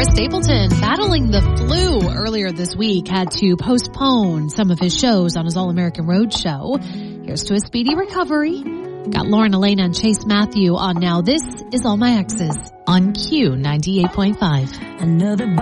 Chris Stapleton, battling the flu earlier this week, had to postpone some of his shows on his All-American Road show. Here's to a speedy recovery. Got Lauren Elena and Chase Matthew on now. This is All My Exes on Q98.5. Another